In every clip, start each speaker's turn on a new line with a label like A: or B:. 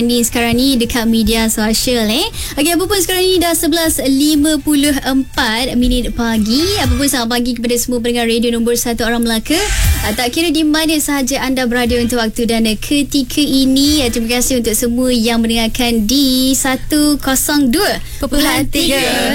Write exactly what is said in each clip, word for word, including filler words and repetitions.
A: Ni sekarang ni dekat media sosial eh. Okey, apa pun sekarang ni dah sebelas lima puluh empat minit pagi. Apa pun selamat pagi kepada semua pendengar radio nombor satu orang Melaka. Uh, tak kira di mana sahaja anda berada untuk waktu dan uh, ketika ini. Uh, terima kasih untuk semua yang mendengarkan di seratus dua perpuluhan tiga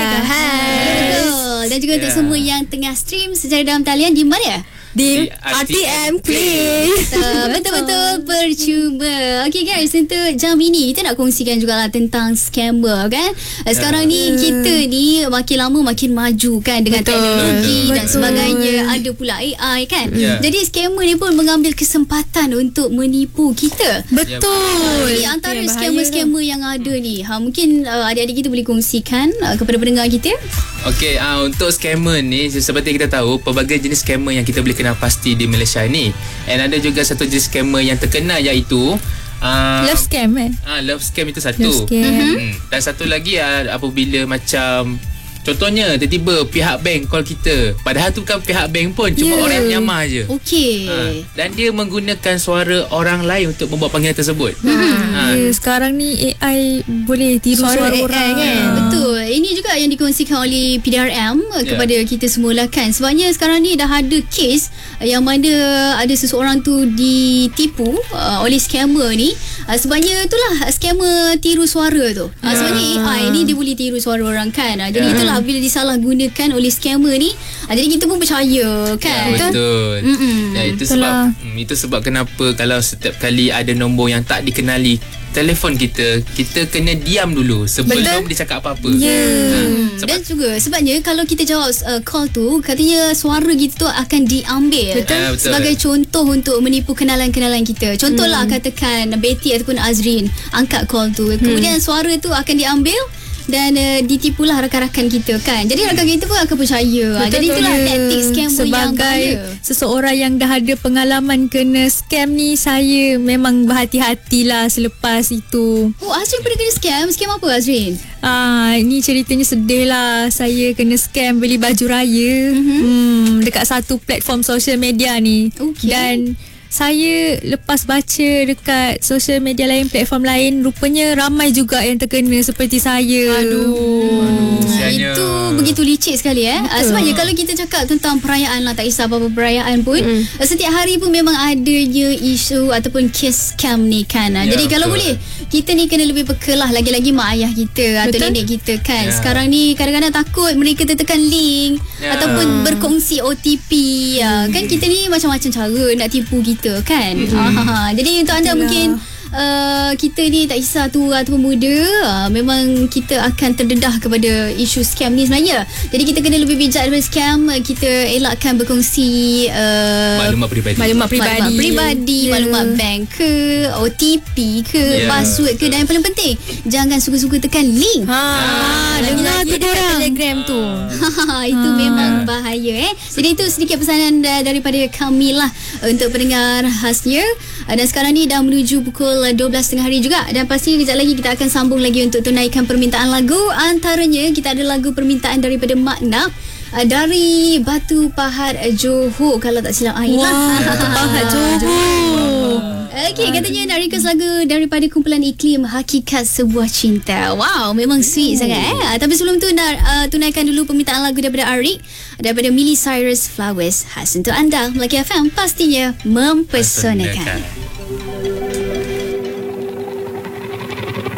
A: megahertz. Dan juga yeah. untuk semua yang tengah stream secara dalam talian di mana? Di R T M Click. Betul-betul percuma. Okay guys, untuk jam ini kita nak kongsikan jugalah tentang scammer kan. Sekarang ni kita ni makin lama makin maju kan dengan betul. teknologi betul. dan sebagainya. Ada pula A I kan. yeah. Jadi scammer ni pun mengambil kesempatan untuk menipu kita. Betul. Jadi antara ya, scammer-scammer yang ada ni, ha, mungkin uh, adik-adik kita boleh kongsikan uh, kepada pendengar kita.
B: Okay, uh, untuk scammer ni seperti kita tahu pelbagai jenis scammer yang kita boleh kenal pasti di Malaysia ni. And ada juga satu jenis scammer yang terkenal iaitu uh,
A: love scam eh?
B: Ah, love scam itu satu. Hmm. Dan satu lagi uh, apabila macam contohnya tiba-tiba pihak bank call kita. Padahal tu bukan pihak bank pun, cuma yeah. orang yang menyamar je.
A: Okey.
B: Ha, dan dia menggunakan suara orang lain untuk membuat panggilan tersebut.
C: Hmm. Ha. Yeah, sekarang ni A I boleh tiru suara, suara orang
A: kan. Ha. Betul. Ini juga yang dikongsikan oleh P D R M yeah. kepada kita semua lah kan. Sebabnya sekarang ni dah ada kes yang mana ada seseorang tu ditipu uh, oleh scammer ni. Uh, sebabnya itulah scammer tiru suara tu. Uh, yeah. Sebabnya A I ni dia boleh tiru suara orang kan. Uh, jadi yeah. itulah bila disalahgunakan oleh scammer ni, uh, jadi kita pun percaya kan.
B: Ya, betul. Ya, itu sebab itu sebab kenapa kalau setiap kali ada nombor yang tak dikenali telefon kita, kita kena diam dulu sebelum betul. dia cakap apa-apa.
A: Yeah. Ha, dan juga sebabnya kalau kita jawab uh, call tu, katanya suara kita tu akan diambil. Betul. Ha, betul. Sebagai contoh untuk menipu kenalan-kenalan kita. Contohlah hmm. katakan Betty ataupun Azrin angkat call tu. Kemudian hmm. suara tu akan diambil dan uh, ditipulah rakan-rakan kita kan. Jadi rakan kita pun akan percaya. Betul, jadi itulah ya. taktik scammer
C: sebagai
A: yang bahaya.
C: Seseorang yang dah ada pengalaman kena scam ni, saya memang berhati-hatilah selepas itu.
A: Oh, Azrin pernah kena scam? Scam apa Azrin?
C: Ah, ini ceritanya sedih lah. Saya kena scam beli baju raya mm-hmm. hmm, dekat satu platform social media ni. Okay. Dan saya lepas baca dekat social media lain, platform lain, rupanya ramai juga yang terkena seperti saya.
A: Aduh, Aduh. Itu begitu licik sekali eh. Betul. Sebabnya kalau kita cakap tentang perayaan lah, tak kisah apa-apa perayaan pun, mm. setiap hari pun memang ada je isu ataupun kes scam ni kan. Ya, jadi betul. kalau boleh kita ni kena lebih peka lah, lagi-lagi mak ayah kita betul. atau nenek kita kan. Ya. Sekarang ni kadang-kadang takut mereka tertekan link ya. ataupun berkongsi O T P. Mm. Kan kita ni macam-macam cara nak tipu kita kan. Mm-hmm. Ah, jadi untuk anda Itulah. mungkin Uh, kita ni tak kisah tua ataupun muda, uh, memang kita akan terdedah kepada isu scam ni sebenarnya. Jadi kita kena lebih bijak daripada scam. Kita elakkan berkongsi uh,
B: maklumat peribadi
A: maklumat peribadi, maklumat, peribadi, yeah. maklumat bank ke, O T P ke, yeah. password ke, dan yang paling penting jangan suka-suka tekan link. Ha,
C: ha dengar tu orang Telegram tu.
A: Itu ha. memang bahaya eh. Jadi itu sedikit pesanan daripada kami lah untuk pendengar khasnya. Dan sekarang ni dah menuju pukul dua belas tiga puluh hari juga. Dan pasti kejap lagi kita akan sambung lagi untuk tunaikan permintaan lagu. Antaranya kita ada lagu permintaan daripada Makna dari Batu Pahat Johor, kalau tak silap air lah.
C: Batu Pahat Johor.
A: Okey, katanya nak request lagu daripada kumpulan Iklim, Hakikat Sebuah Cinta. Wow, memang sweet oh. sangat eh. Tapi sebelum tu nak uh, tunaikan dulu permintaan lagu daripada Arik, daripada Miley Cyrus, Flowers. Khas untuk anda, Melaka F M, pastinya mempesonakan.